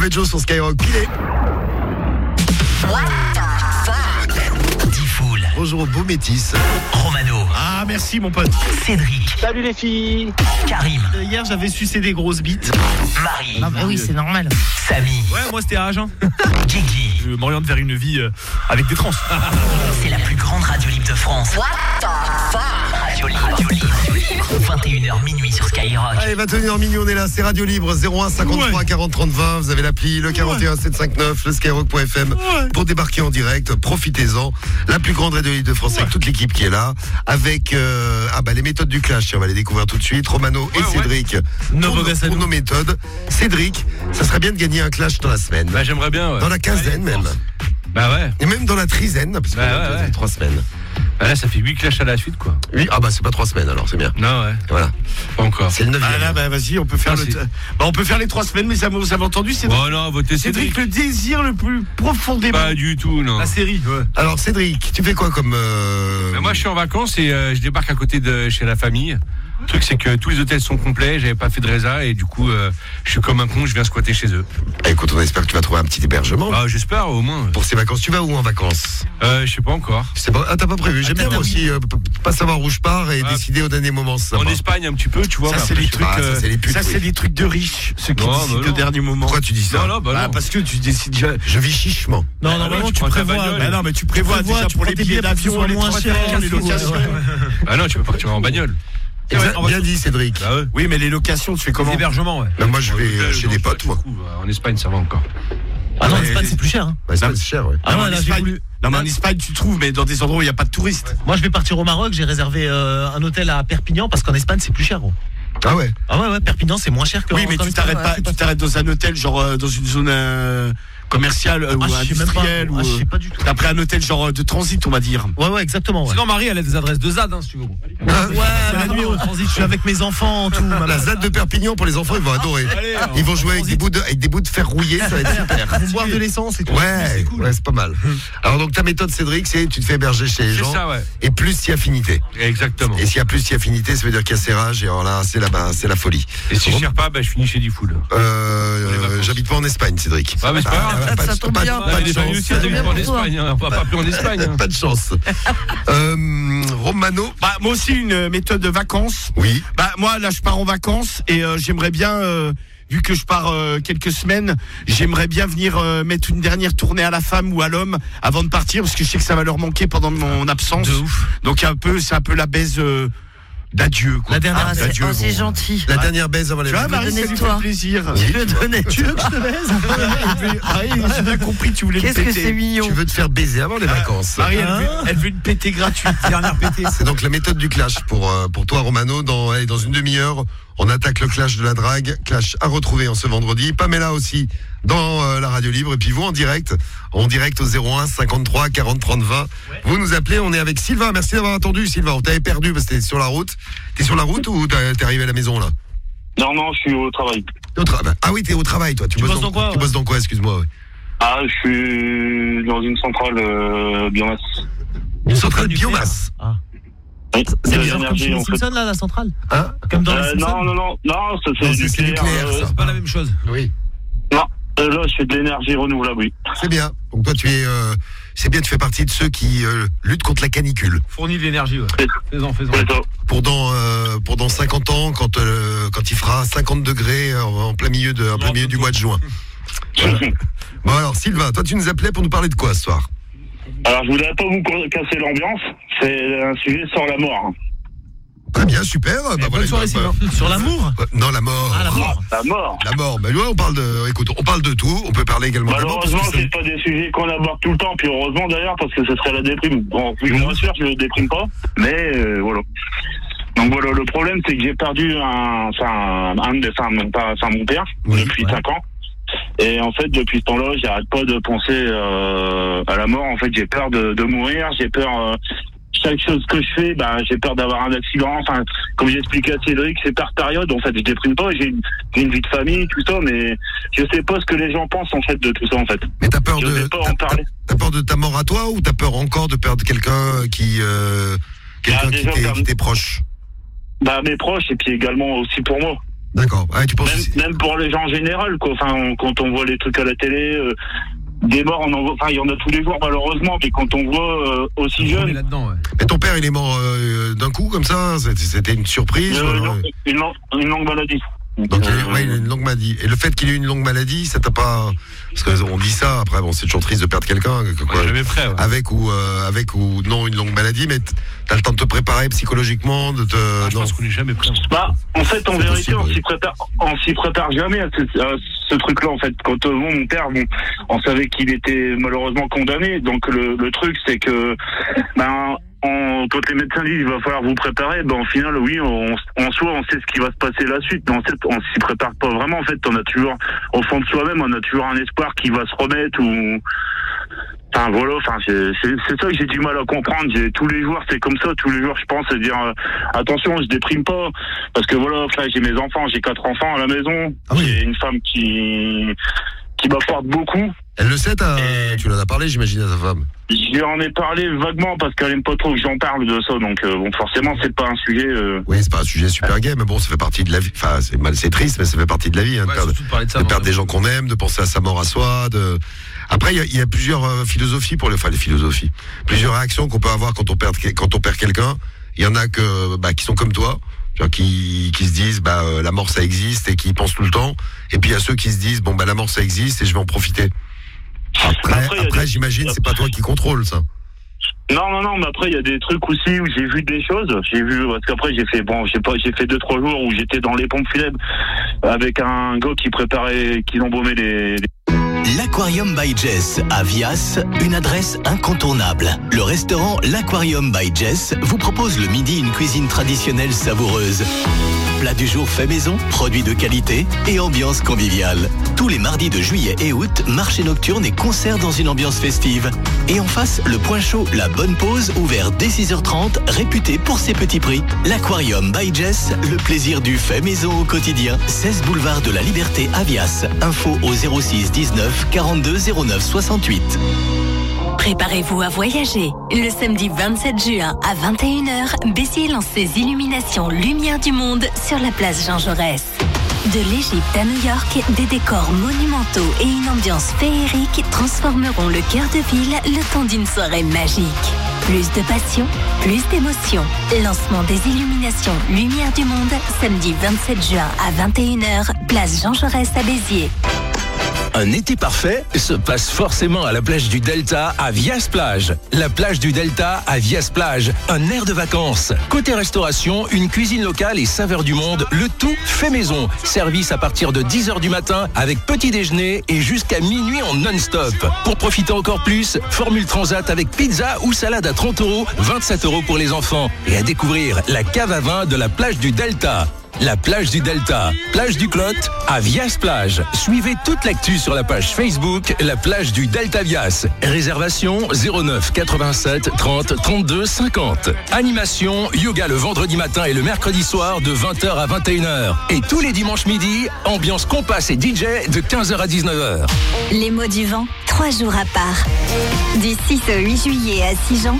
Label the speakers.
Speaker 1: Mauvais Joe sur Skyrock. Pilé.
Speaker 2: Diffoul.
Speaker 1: Bonjour, beau métis.
Speaker 2: Romano.
Speaker 3: Ah, merci mon pote.
Speaker 2: Cédric.
Speaker 4: Salut les filles.
Speaker 2: Karim.
Speaker 3: Hier, j'avais sucé des grosses bites.
Speaker 2: Marie.
Speaker 5: Ah bah oui, c'est normal.
Speaker 2: Samy.
Speaker 3: Ouais, moi c'était âge.
Speaker 2: Guigui.
Speaker 3: Je m'oriente vers une vie avec des trans.
Speaker 2: C'est la plus grande radio libre de France. Radio libre. 21h minuit sur Skyrock.
Speaker 1: Allez, 21h minuit, on est là, c'est Radio Libre, 01 53 40 30 20, vous avez l'appli, le 41 759, le skyrock.fm pour débarquer en direct, profitez-en. La plus grande radio libre de France avec toute l'équipe qui est là, avec les méthodes du clash, on va les découvrir tout de suite, Romano et Cédric pour nos méthodes. Cédric, ça serait bien de gagner un clash dans la semaine.
Speaker 6: Bah j'aimerais bien, ouais.
Speaker 1: Dans la quinzaine même.
Speaker 6: Bah ouais.
Speaker 1: Et même dans la trizaine, parce qu'on a 3 semaines.
Speaker 6: Bah là ça fait 8 clashs à la suite quoi.
Speaker 1: Oui, c'est pas 3 semaines alors, c'est bien.
Speaker 6: Non ouais.
Speaker 1: Voilà.
Speaker 6: Pas encore.
Speaker 1: C'est le 9e.
Speaker 3: Ah là, bah vas-y, on peut faire on peut faire les 3 semaines, mais ça vous avez entendu, Cédric.
Speaker 6: Oh non, votez
Speaker 3: Cédric, le désir le plus profondément.
Speaker 6: Pas du tout, non.
Speaker 3: La série, ouais.
Speaker 1: Alors Cédric, tu fais quoi comme...
Speaker 6: Moi je suis en vacances et je débarque à côté de chez la famille. Le truc c'est que tous les hôtels sont complets, j'avais pas fait de résa et du coup je suis comme un con, je viens squatter chez eux.
Speaker 1: Écoute, on espère que tu vas trouver un petit hébergement.
Speaker 6: Ah j'espère au moins.
Speaker 1: Pour ces vacances, tu vas où en vacances?
Speaker 6: Je sais pas encore.
Speaker 1: C'est pas... Ah t'as pas prévu? J'aime bien moi aussi pas savoir où je pars et décider au dernier moment.
Speaker 6: En Espagne un petit peu, tu vois.
Speaker 3: Ça c'est les trucs.
Speaker 1: ça c'est les putes.
Speaker 3: Ça c'est les trucs de riches, ceux qui
Speaker 6: Non,
Speaker 3: décident au dernier moment.
Speaker 1: Pourquoi tu dis ça?
Speaker 6: Non, bah non.
Speaker 3: Parce que tu décides déjà.
Speaker 1: Je vis chichement.
Speaker 3: Non, tu prévois. Non, mais tu prévois déjà pour les billets d'avion, les moins chers, les locations.
Speaker 6: Ah non, tu peux partir en bagnole.
Speaker 1: Bien dit Cédric.
Speaker 6: Ah ouais.
Speaker 3: Oui, mais les locations, tu fais comment?
Speaker 6: L'hébergement, ouais.
Speaker 1: Bah, moi je vais chez des potes moi.
Speaker 6: En Espagne ça va encore.
Speaker 5: Ah non, en Espagne c'est plus cher. Hein.
Speaker 1: Bah, c'est cher, ouais.
Speaker 5: Ah ouais, là, j'ai voulu.
Speaker 3: Non, mais en Espagne, tu trouves, mais dans des endroits où il n'y a pas de touristes.
Speaker 5: Moi je vais partir au Maroc, j'ai réservé un hôtel à Perpignan parce qu'en Espagne c'est plus cher, gros.
Speaker 1: Ah ouais.
Speaker 5: Ah ouais, Perpignan c'est moins cher que.
Speaker 3: Oui, mais tu t'arrêtes dans un hôtel, genre dans une zone commerciale ou industrielle.
Speaker 5: Je sais pas du tout.
Speaker 3: T'as pris un hôtel genre de transit, on va dire.
Speaker 5: Ouais, exactement. Ouais.
Speaker 6: Sinon Marie, elle a des adresses de ZAD, si tu veux.
Speaker 5: Ouais, la nuit au transit, je suis avec mes enfants, tout.
Speaker 1: La ZAD de Perpignan pour les enfants, ils vont adorer. Ils vont jouer avec des bouts de fer rouillé, ça va être super.
Speaker 5: Ils vont boire de l'essence et tout.
Speaker 1: Ouais, c'est pas mal. Alors donc ta méthode Cédric, c'est tu te fais héberger chez les gens.
Speaker 6: C'est ça, ouais.
Speaker 1: Et plus si affinité.
Speaker 6: Exactement.
Speaker 1: Et s'il y a plus si affinité, ça veut dire qu'il y a serrage et alors là, c'est la folie.
Speaker 6: Et si je cherche pas, je finis chez Diffoul.
Speaker 1: J'habite pas en Espagne, Cédric.
Speaker 6: Ah mais c'est pas grave.
Speaker 5: Ça tombe bien.
Speaker 1: Pas de
Speaker 6: Les gens
Speaker 1: chance.
Speaker 6: aussi habite en Espagne, on va pas plus en Espagne.
Speaker 1: Pas de chance. Romano.
Speaker 3: Moi aussi une méthode de vacances.
Speaker 1: Oui.
Speaker 3: Moi là je pars en vacances et j'aimerais bien vu que je pars quelques semaines, j'aimerais bien venir mettre une dernière tournée à la femme ou à l'homme avant de partir parce que je sais que ça va leur manquer pendant mon absence.
Speaker 5: De ouf.
Speaker 3: Donc c'est un peu la baise d'adieu quoi.
Speaker 5: La dernière
Speaker 3: d'adieu.
Speaker 7: c'est gentil.
Speaker 1: La dernière baise avant les
Speaker 3: Tu vois,
Speaker 1: vacances.
Speaker 3: Marie, ça lui
Speaker 7: toi.
Speaker 3: fait plaisir.
Speaker 5: Je le donnais. Tu veux que je te baise?
Speaker 3: J'ai bien compris, tu voulais me
Speaker 7: Qu'est-ce que
Speaker 3: péter.
Speaker 7: c'est mignon.
Speaker 1: Tu veux te faire baiser avant les vacances.
Speaker 3: Marie, elle veut une pétée gratuite. Dernière pétée.
Speaker 1: C'est donc la méthode du clash pour toi Romano. Dans une demi-heure, on attaque le clash de la drague. Clash à retrouver en ce vendredi. Pamela aussi dans la radio libre. Et puis vous en direct au 01 53 40 30 20. Vous nous appelez, on est avec Sylvain. Merci d'avoir attendu Sylvain. On t'avait perdu parce que t'es sur la route. T'es sur la route ou t'es arrivé à la maison là?
Speaker 4: Non, je suis au travail.
Speaker 1: Ah oui, t'es au travail toi. Tu bosses dans quoi? Tu bosses dans quoi, excuse-moi. Ouais.
Speaker 4: Ah, je suis dans une centrale biomasse.
Speaker 1: Une centrale biomasse.
Speaker 5: Ah.
Speaker 4: Oui,
Speaker 5: C'est
Speaker 4: de
Speaker 5: genre comme chez
Speaker 4: l'énergie,
Speaker 5: les
Speaker 4: en fait.
Speaker 5: Simpsons là, la centrale?
Speaker 1: Hein?
Speaker 5: Comme dans les Simpsons?
Speaker 4: Non, c'est
Speaker 1: nucléaire, ça.
Speaker 6: C'est pas la même chose.
Speaker 1: Oui.
Speaker 4: Non, là, je fais de l'énergie renouvelable, oui.
Speaker 1: C'est bien. Donc toi, c'est bien, tu fais partie de ceux qui luttent contre la canicule.
Speaker 6: Fournit de l'énergie, ouais. Faisons.
Speaker 4: C'est ça.
Speaker 1: Pour dans 50 ans, quand il fera 50 degrés en plein milieu du mois de juin. Voilà. Bon alors, Sylvain, toi tu nous appelais pour nous parler de quoi ce soir?
Speaker 4: Alors, je voudrais pas vous casser l'ambiance. C'est un sujet sur la mort.
Speaker 1: Très bien, super.
Speaker 5: Bonne soirée Sylvain. Sur l'amour?
Speaker 1: Non, la mort.
Speaker 5: Ah, la mort.
Speaker 4: La mort.
Speaker 1: La mort. Ben ouais, on parle de tout. On peut parler également de la mort.
Speaker 4: Malheureusement, c'est pas des sujets qu'on aborde tout le temps. Puis heureusement d'ailleurs, parce que ce serait la déprime. Bon, je vous rassure, je ne déprime pas. Mais voilà. Donc voilà, le problème, c'est que j'ai perdu mon père depuis 5 ans. Et en fait, depuis ce temps-là, j'arrête pas de penser à la mort. En fait, j'ai peur de mourir. J'ai peur. Chaque chose que je fais, j'ai peur d'avoir un accident. Enfin, comme j'expliquais à Cédric, c'est par période. En fait, je déprime pas. J'ai une vie de famille, tout ça, mais je sais pas ce que les gens pensent en fait de tout ça, en fait.
Speaker 1: Mais t'as peur
Speaker 4: t'as
Speaker 1: peur de ta mort à toi ou t'as peur encore de perdre quelqu'un qui t'est proche?
Speaker 4: Mes proches et puis également aussi pour moi.
Speaker 1: D'accord. Ah, tu penses
Speaker 4: Même pour les gens en général, quoi. Enfin, quand on voit les trucs à la télé, des morts, il y en a tous les jours malheureusement, mais quand on voit aussi jeune.
Speaker 5: Là-dedans, ouais.
Speaker 1: Mais ton père, il est mort d'un coup comme ça? C'était une surprise?
Speaker 4: Une longue maladie.
Speaker 1: Donc, il a une longue maladie. Et le fait qu'il ait une longue maladie, ça t'a pas... Parce qu'on dit ça, après, bon, c'est toujours triste de perdre quelqu'un.
Speaker 6: Jamais prêt, ouais.
Speaker 1: Avec ou non une longue maladie, mais t'as le temps de te préparer psychologiquement, de te...
Speaker 6: Je pense qu'on n'est jamais prêt.
Speaker 4: Bah, en fait, en vérité,
Speaker 1: possible,
Speaker 4: on s'y prépare jamais à ce truc-là, en fait. Quand mon père, on savait qu'il était malheureusement condamné. Donc, le truc, c'est que, quand les médecins disent il va falloir vous préparer, au final, oui, en soi, on sait ce qui va se passer la suite, mais en fait, on s'y prépare pas vraiment. En fait, on a toujours, au fond de soi-même, on a toujours un espoir qui va se remettre ou... Enfin, voilà, c'est ça que j'ai du mal à comprendre. Tous les jours, c'est comme ça. Tous les jours, je pense à dire attention, je déprime pas. Parce que voilà, j'ai mes enfants, j'ai 4 enfants à la maison.
Speaker 1: Ah oui.
Speaker 4: J'ai une femme qui m'apporte beaucoup.
Speaker 1: Elle le sait, tu l'en as parlé, j'imagine, à ta femme.
Speaker 4: J'en ai parlé vaguement parce qu'elle aime pas trop que j'en parle de ça. Donc, forcément, c'est pas un sujet...
Speaker 1: Oui, c'est pas un sujet super gay, mais bon, ça fait partie de la vie. Enfin, c'est triste, mais ça fait partie de la vie. Hein, de perdre des gens qu'on aime, de penser à sa mort à soi, Après, il y a plusieurs philosophies les philosophies. Plusieurs réactions qu'on peut avoir quand on perd quelqu'un. Il y en a qui sont comme toi, qui se disent la mort ça existe et qui y pensent tout le temps. Et puis il y a ceux qui se disent la mort ça existe et je vais en profiter. Après j'imagine c'est pas toi qui contrôle ça.
Speaker 4: Non, mais après il y a des trucs aussi où j'ai vu des choses. Parce qu'après j'ai fait 2-3 jours où j'étais dans les pompes funèbres avec un gars qui embaumait les...
Speaker 2: L'Aquarium by Jess à Vias, une adresse incontournable. Le restaurant L'Aquarium by Jess vous propose le midi une cuisine traditionnelle savoureuse. Plat du jour fait maison, produits de qualité et ambiance conviviale. Tous les mardis de juillet et août, marché nocturne et concert dans une ambiance festive. Et en face, le point chaud, la bonne pause, ouvert dès 6h30, réputé pour ses petits prix. L'Aquarium by Jess, le plaisir du fait maison au quotidien. 16 boulevard de la Liberté à Vias. Info au 06 19 42 09 68.
Speaker 7: Préparez-vous à voyager. Le samedi 27 juin à 21h, Béziers lance ses illuminations Lumière du Monde sur la place Jean Jaurès. De l'Égypte à New York, des décors monumentaux et une ambiance féerique transformeront le cœur de ville le temps d'une soirée magique. Plus de passion, plus d'émotion. Lancement des illuminations Lumière du Monde, samedi 27 juin à 21h, place Jean Jaurès à Béziers.
Speaker 8: Un été parfait se passe forcément à la plage du Delta à Vias Plage. La plage du Delta à Vias Plage, un air de vacances. Côté restauration, une cuisine locale et saveurs du monde, le tout fait maison. Service à partir de 10h du matin avec petit déjeuner et jusqu'à minuit en non-stop. Pour profiter encore plus, formule transat avec pizza ou salade à 30 €, 27 € pour les enfants. Et à découvrir la cave à vin de la plage du Delta. La plage du Delta, plage du Clot, à Vias Plage. Suivez toute l'actu sur la page Facebook, la plage du Delta Vias. Réservation 09 87 30 32 50. Animation, yoga le vendredi matin et le mercredi soir de 20h à 21h. Et tous les dimanches midi, ambiance compas et DJ de 15h à 19h.
Speaker 7: Les mots du vent, 3 jours à part. Du 6 au 8 juillet à Sigean,